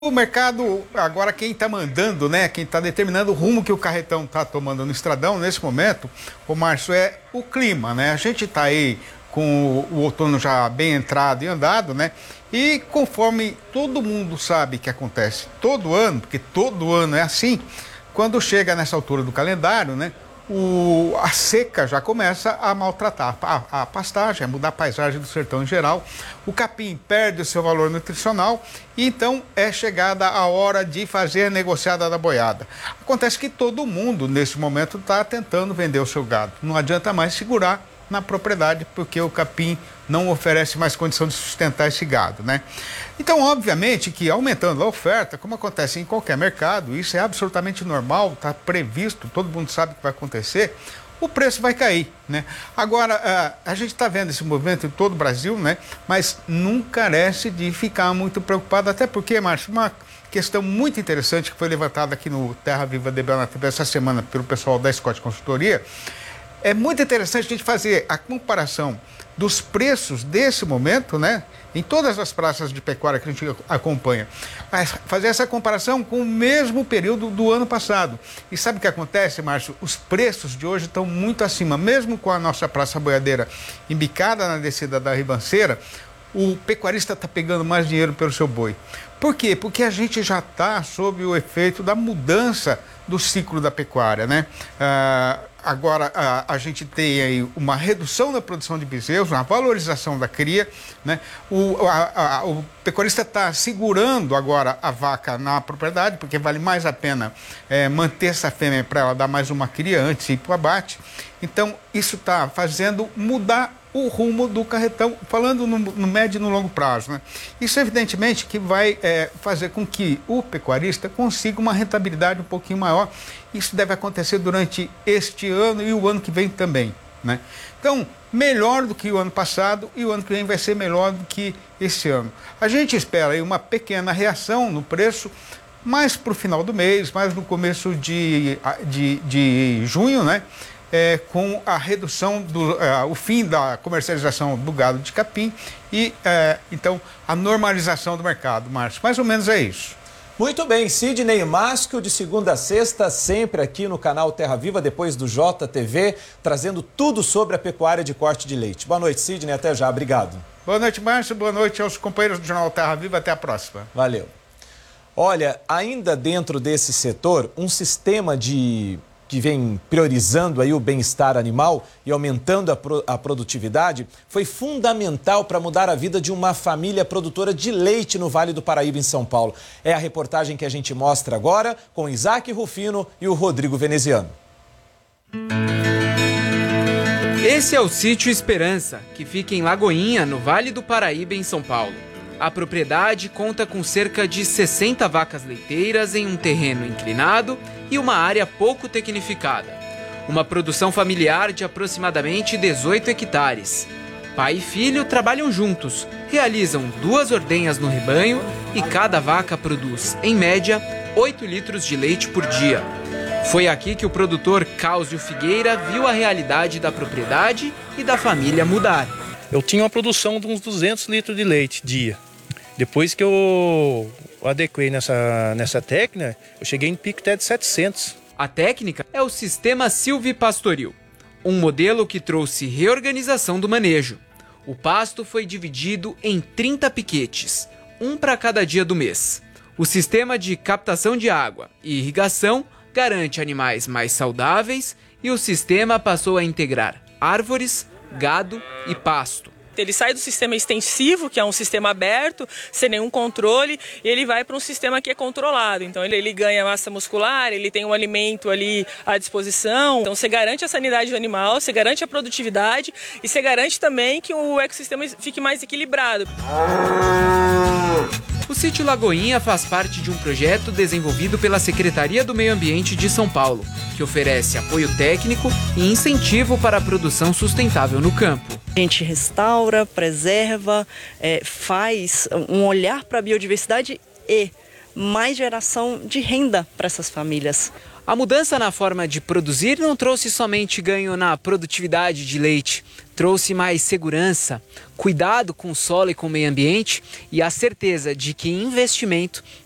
O mercado, agora quem está mandando, né, quem está determinando o rumo que o carretão está tomando no estradão nesse momento, o Márcio, é o clima, né? A gente está aí com o outono já bem entrado e andado, né? E conforme todo mundo sabe que acontece todo ano, porque todo ano é assim, quando chega nessa altura do calendário, né? A seca já começa a maltratar a pastagem, a mudar a paisagem do sertão em geral. O capim perde o seu valor nutricional e então é chegada a hora de fazer a negociada da boiada. Acontece que todo mundo, nesse momento, está tentando vender o seu gado. Não adianta mais segurar na propriedade, porque o capim não oferece mais condição de sustentar esse gado, né? Então, obviamente que aumentando a oferta, como acontece em qualquer mercado, isso é absolutamente normal, está previsto, todo mundo sabe que vai acontecer, o preço vai cair, né? Agora, a gente está vendo esse movimento em todo o Brasil, né? Mas não carece de ficar muito preocupado, até porque, Márcio, uma questão muito interessante que foi levantada aqui no Terra Viva de Bel na TV essa semana pelo pessoal da Scott Consultoria. É muito interessante a gente fazer a comparação dos preços desse momento, né? Em todas as praças de pecuária que a gente acompanha. Mas fazer essa comparação com o mesmo período do ano passado. E sabe o que acontece, Márcio? Os preços de hoje estão muito acima. Mesmo com a nossa praça boiadeira embicada na descida da ribanceira, o pecuarista está pegando mais dinheiro pelo seu boi. Por quê? Porque a gente já está sob o efeito da mudança do ciclo da pecuária, né? Agora a gente tem aí uma redução da produção de bezerros, uma valorização da cria, né? O pecuarista está segurando agora a vaca na propriedade, porque vale mais a pena manter essa fêmea para ela dar mais uma cria antes de ir para o abate. Então, isso está fazendo mudar o rumo do carretão, falando no médio e no longo prazo, né? Isso, evidentemente, que vai fazer com que o pecuarista consiga uma rentabilidade um pouquinho maior. Isso deve acontecer durante este ano e o ano que vem também, né? Então, melhor do que o ano passado e o ano que vem vai ser melhor do que esse ano. A gente espera aí uma pequena reação no preço, mais para o final do mês, mais no começo de junho, né? Com a redução, o fim da comercialização do gado de capim e, então, a normalização do mercado, Márcio. Mais ou menos é isso. Muito bem, Sidney Masco, de segunda a sexta, sempre aqui no canal Terra Viva, depois do JTV, trazendo tudo sobre a pecuária de corte de leite. Boa noite, Sidney, até já, obrigado. Boa noite, Márcio, boa noite aos companheiros do Jornal Terra Viva, até a próxima. Valeu. Olha, ainda dentro desse setor, um sistema que vem priorizando aí o bem-estar animal e aumentando a produtividade, foi fundamental para mudar a vida de uma família produtora de leite no Vale do Paraíba, em São Paulo. É a reportagem que a gente mostra agora com Isaac Rufino e o Rodrigo Veneziano. Esse é o Sítio Esperança, que fica em Lagoinha, no Vale do Paraíba, em São Paulo. A propriedade conta com cerca de 60 vacas leiteiras em um terreno inclinado e uma área pouco tecnificada. Uma produção familiar de aproximadamente 18 hectares. Pai e filho trabalham juntos, realizam 2 ordenhas no rebanho e cada vaca produz, em média, 8 litros de leite por dia. Foi aqui que o produtor Cáusio Figueira viu a realidade da propriedade e da família mudar. Eu tinha uma produção de uns 200 litros de leite dia. Depois que eu adequei nessa técnica, eu cheguei em pico até de 700. A técnica é o sistema silvipastoril, um modelo que trouxe reorganização do manejo. O pasto foi dividido em 30 piquetes, um para cada dia do mês. O sistema de captação de água e irrigação garante animais mais saudáveis e o sistema passou a integrar árvores, gado e pasto. Ele sai do sistema extensivo, que é um sistema aberto, sem nenhum controle, e ele vai para um sistema que é controlado. Então ele ganha massa muscular, ele tem um alimento ali à disposição. Então você garante a sanidade do animal, você garante a produtividade e você garante também que o ecossistema fique mais equilibrado. O Sítio Lagoinha faz parte de um projeto desenvolvido pela Secretaria do Meio Ambiente de São Paulo, que oferece apoio técnico e incentivo para a produção sustentável no campo. A gente restaura, preserva, faz um olhar para a biodiversidade e mais geração de renda para essas famílias. A mudança na forma de produzir não trouxe somente ganho na produtividade de leite, trouxe mais segurança, cuidado com o solo e com o meio ambiente e a certeza de que investimento